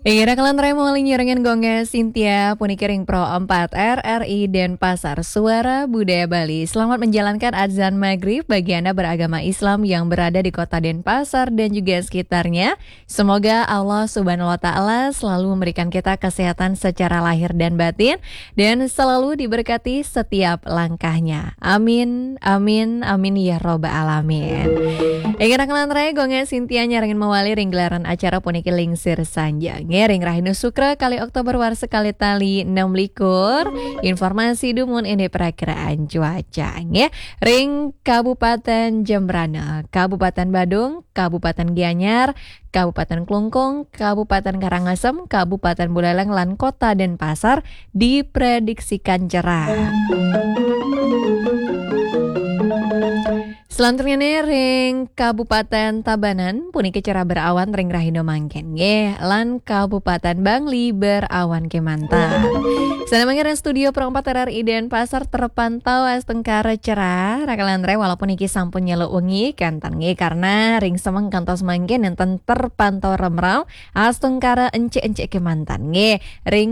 Ira kalan mulai nyiringin gonga Cynthia Punikiring Pro 4 RRI Denpasar Suara Budaya Bali. Selamat menjalankan azan maghrib bagi Anda beragama Islam yang berada di kota Denpasar dan juga sekitarnya. Semoga Allah Subhanahu wa Ta'ala selalu memberikan kita kesehatan secara lahir dan batin dan selalu diberkati setiap langkahnya. Amin, amin, amin ya robbal alamin. Ingin kalan gonga Cynthia nyarangin mawali ring gelaran acara puniki lingsir sanjang. Ngering Rahinu Sukra kali Oktober war sekali tali 6 likur. Informasi dumun ini perakiraan cuaca ya. Ring Kabupaten Jembrana, Kabupaten Badung, Kabupaten Gianyar, Kabupaten Klungkung, Kabupaten Karangasem, Kabupaten Buleleng, lan Kota Denpasar diprediksikan cerah. Selanjutnya nih ring Kabupaten Tabanan puniki cerah berawan ring Rahindo Mangken nggih lan Kabupaten Bangli berawan kemantan. Sana mengiring studio Pro 4 RRI Denpasar terpantau astengkara cerah rakalan re walaupun iki sampun nyeluk wengi kantan nggih karena ring semeng kantos mangken enten terpantau remrau astengkara ence-ence kemantan nggih ring